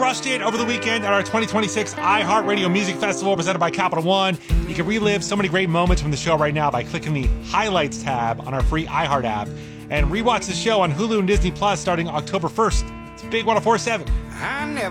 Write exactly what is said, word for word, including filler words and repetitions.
crushed it over the weekend at our twenty twenty-six iHeartRadio Music Festival presented by Capital One. You can relive so many great moments from the show right now by clicking the Highlights tab on our free iHeart app. And rewatch the show on Hulu and Disney Plus starting October first. It's Big one oh four point seven. I never